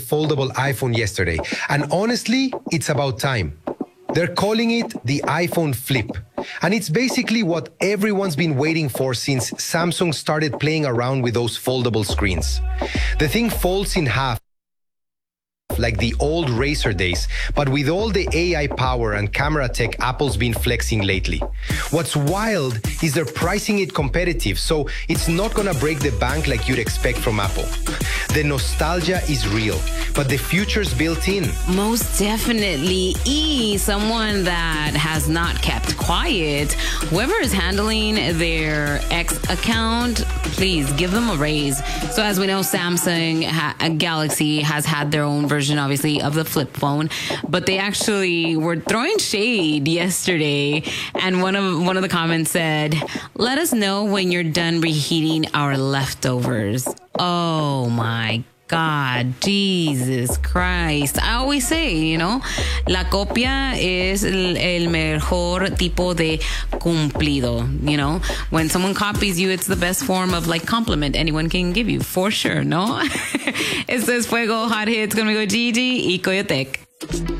foldable iPhone yesterday, and honestly, it's about time. They're calling it the iPhone Flip. And it's basically what everyone's been waiting for since Samsung started playing around with those foldable screens. The thing folds in half like the old Razr days, but with all the AI power and camera tech Apple's been flexing lately. What's wild is they're pricing it competitive, so it's not gonna break the bank like you'd expect from Apple. The nostalgia is real, but the future's built in. Most definitely. Someone that has not kept quiet. Whoever is handling their X account, please give them a raise. So as we know, Samsung Galaxy has had their own version, obviously, of the flip phone, but they actually were throwing shade yesterday, and one of the comments said, "Let us know when you're done reheating our leftovers." Oh my God, Jesus Christ. I always say, la copia es el mejor tipo de cumplido, When someone copies you, it's the best form of compliment anyone can give you, for sure, no? Esto es Fuego Hot Hits conmigo Gigi y Coyotec.